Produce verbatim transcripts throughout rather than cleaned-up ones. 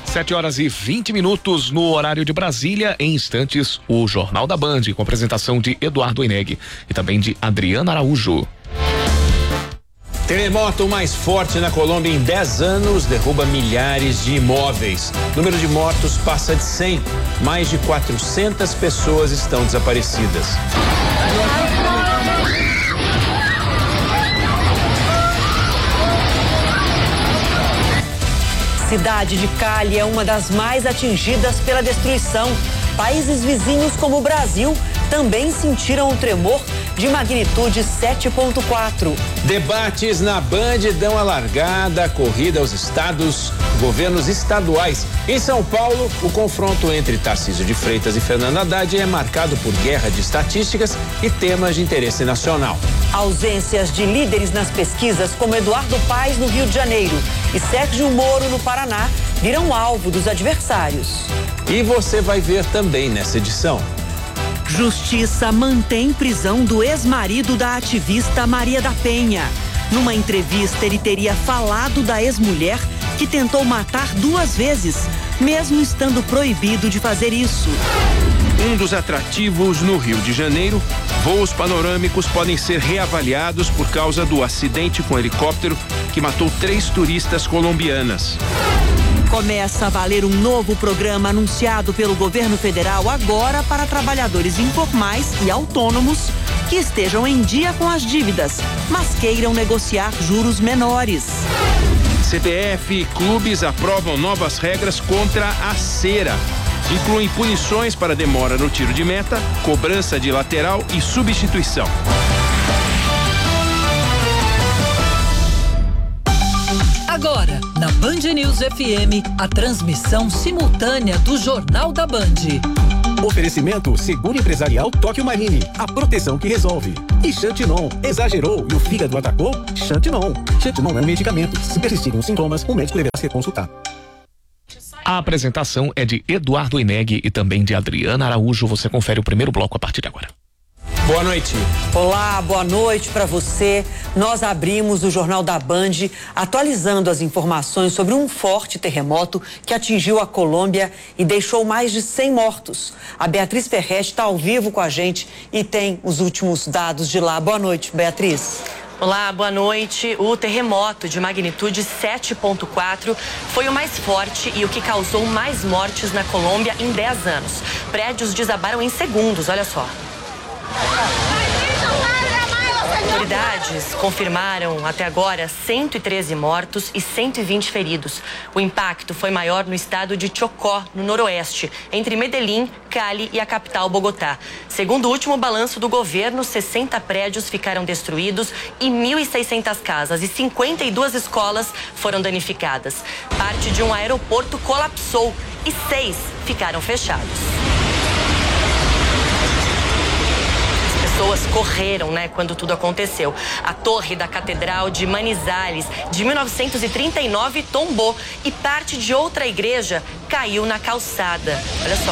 sete horas e vinte minutos no horário de Brasília. Em instantes, o Jornal da Band, com apresentação de Eduardo Oineg e também de Adriana Araújo. Terremoto mais forte na Colômbia em dez anos derruba milhares de imóveis. O número de mortos passa de cem. Mais de quatrocentas pessoas estão desaparecidas. Cidade de Cali é uma das mais atingidas pela destruição. Países vizinhos como o Brasil também sentiram um tremor de magnitude sete ponto quatro. Debates na Band dão a largada à corrida aos estados, governos estaduais. Em São Paulo, o confronto entre Tarcísio de Freitas e Fernando Haddad é marcado por guerra de estatísticas e temas de interesse nacional. Ausências de líderes nas pesquisas, como Eduardo Paes no Rio de Janeiro e Sérgio Moro no Paraná, viram alvo dos adversários. E você vai ver também nessa edição. Justiça mantém prisão do ex-marido da ativista Maria da Penha. Numa entrevista, ele teria falado da ex-mulher que tentou matar duas vezes, mesmo estando proibido de fazer isso. Um dos atrativos no Rio de Janeiro, voos panorâmicos podem ser reavaliados por causa do acidente com helicóptero que matou três turistas colombianas. Começa a valer um novo programa anunciado pelo governo federal agora para trabalhadores informais e autônomos que estejam em dia com as dívidas, mas queiram negociar juros menores. C B F e clubes aprovam novas regras contra a cera. Incluem punições para demora no tiro de meta, cobrança de lateral e substituição. Agora, na Band News F M, a transmissão simultânea do Jornal da Band. Oferecimento Seguro Empresarial Tóquio Marine, a proteção que resolve. E Xantinon, exagerou e o fígado atacou? Xantinon. Xantinon é um medicamento. Se persistirem os sintomas, o médico deverá ser consultado. A apresentação é de Eduardo Oineg e também de Adriana Araújo. Você confere o primeiro bloco a partir de agora. Boa noite. Olá, boa noite para você. Nós abrimos o Jornal da Band atualizando as informações sobre um forte terremoto que atingiu a Colômbia e deixou mais de cem mortos. A Beatriz Ferretti está ao vivo com a gente e tem os últimos dados de lá. Boa noite, Beatriz. Olá, boa noite. O terremoto de magnitude sete ponto quatro foi o mais forte e o que causou mais mortes na Colômbia em dez anos. Prédios desabaram em segundos, olha só. Autoridades confirmaram até agora cento e treze mortos e cento e vinte feridos. O impacto foi maior no estado de Chocó, no noroeste, entre Medellín, Cali e a capital Bogotá. Segundo o último balanço do governo, sessenta prédios ficaram destruídos e mil e seiscentas casas e cinquenta e duas escolas foram danificadas. Parte de um aeroporto colapsou e seis ficaram fechados. Pessoas correram, né, quando tudo aconteceu. A torre da Catedral de Manizales, de mil novecentos e trinta e nove, tombou e parte de outra igreja caiu na calçada. Olha só.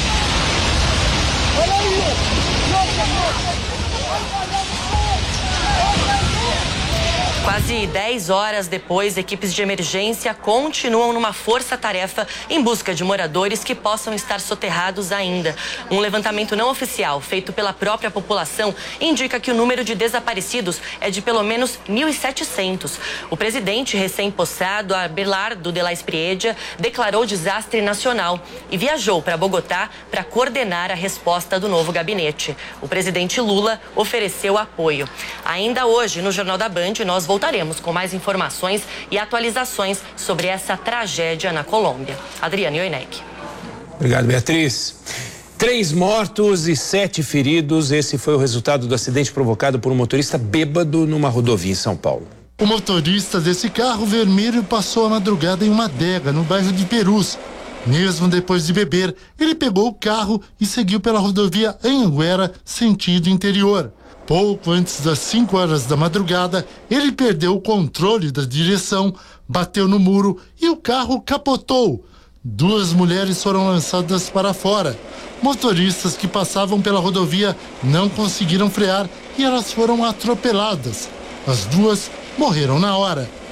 Quase dez horas depois, equipes de emergência continuam numa força-tarefa em busca de moradores que possam estar soterrados ainda. Um levantamento não oficial feito pela própria população indica que o número de desaparecidos é de pelo menos mil e setecentos. O presidente recém-possado, Abelardo de la Espriella, declarou desastre nacional e viajou para Bogotá para coordenar a resposta do novo gabinete. O presidente Lula ofereceu apoio. Ainda hoje, no Jornal da Band, nós voltamos Voltaremos com mais informações e atualizações sobre essa tragédia na Colômbia. Adriana Oineg. Obrigado, Beatriz. Três mortos e sete feridos. Esse foi o resultado do acidente provocado por um motorista bêbado numa rodovia em São Paulo. O motorista desse carro vermelho passou a madrugada em uma adega, no bairro de Perus. Mesmo depois de beber, ele pegou o carro e seguiu pela rodovia Anhanguera, sentido interior. Pouco antes das cinco horas da madrugada, ele perdeu o controle da direção, bateu no muro e o carro capotou. Duas mulheres foram lançadas para fora. Motoristas que passavam pela rodovia não conseguiram frear e elas foram atropeladas. As duas morreram na hora.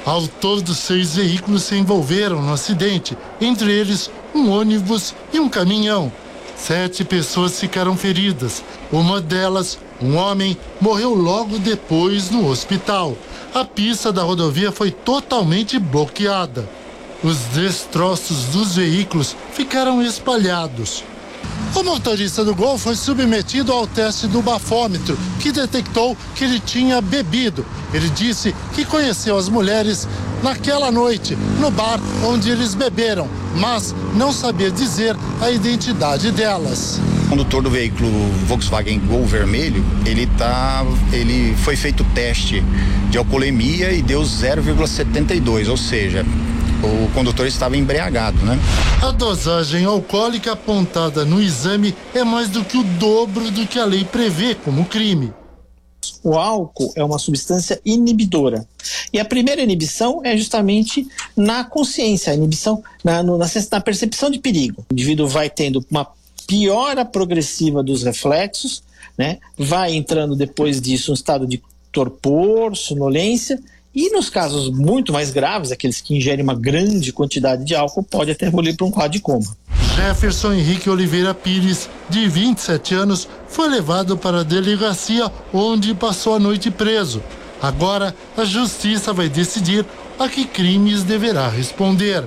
Ao todo, seis veículos se envolveram no acidente, entre eles um ônibus e um caminhão. Sete pessoas ficaram feridas. Uma delas, um homem, morreu logo depois no hospital. A pista da rodovia foi totalmente bloqueada. Os destroços dos veículos ficaram espalhados. O motorista do Gol foi submetido ao teste do bafômetro, que detectou que ele tinha bebido. Ele disse que conheceu as mulheres naquela noite, no bar onde eles beberam, mas não sabia dizer a identidade delas. O condutor do veículo Volkswagen Gol vermelho, ele, tá, ele foi feito teste de alcoolemia e deu zero vírgula setenta e dois, ou seja, o condutor estava embriagado, né? A dosagem alcoólica apontada no exame é mais do que o dobro do que a lei prevê como crime. O álcool é uma substância inibidora. E a primeira inibição é justamente na consciência, a inibição na, no, na, na percepção de perigo. O indivíduo vai tendo uma piora progressiva dos reflexos, né? Vai entrando depois disso um estado de torpor, sonolência, e nos casos muito mais graves, aqueles que ingerem uma grande quantidade de álcool, pode até evoluir para um quadro de coma. Jefferson Henrique Oliveira Pires, de vinte e sete anos, foi levado para a delegacia, onde passou a noite preso. Agora, a justiça vai decidir a que crimes deverá responder.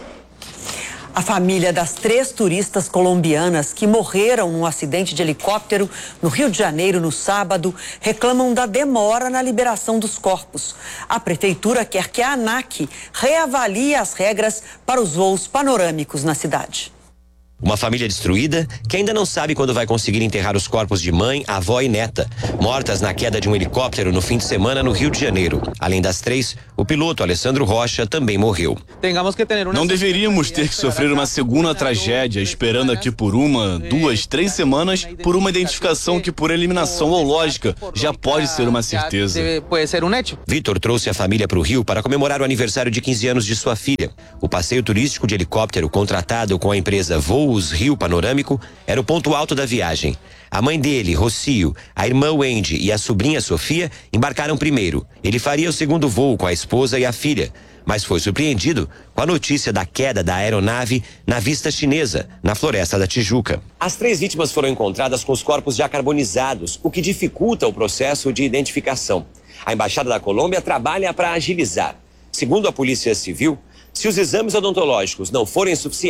A família das três turistas colombianas que morreram num acidente de helicóptero no Rio de Janeiro no sábado reclamam da demora na liberação dos corpos. A prefeitura quer que a ANAC reavalie as regras para os voos panorâmicos na cidade. Uma família destruída que ainda não sabe quando vai conseguir enterrar os corpos de mãe, avó e neta, mortas na queda de um helicóptero no fim de semana no Rio de Janeiro. Além das três, o piloto Alessandro Rocha também morreu. Não deveríamos ter que sofrer uma segunda tragédia esperando aqui por uma, duas, três semanas por uma identificação que por eliminação ou lógica já pode ser uma certeza. Vitor trouxe a família para o Rio para comemorar o aniversário de quinze anos de sua filha. O passeio turístico de helicóptero contratado com a empresa Voos Rio Panorâmico era o ponto alto da viagem. A mãe dele, Rocio, a irmã Wendy e a sobrinha Sofia embarcaram primeiro. Ele faria o segundo voo com a esposa e a filha, mas foi surpreendido com a notícia da queda da aeronave na Vista Chinesa, na Floresta da Tijuca. As três vítimas foram encontradas com os corpos já carbonizados, o que dificulta o processo de identificação. A Embaixada da Colômbia trabalha para agilizar. Segundo a Polícia Civil, se os exames odontológicos não forem suficientes,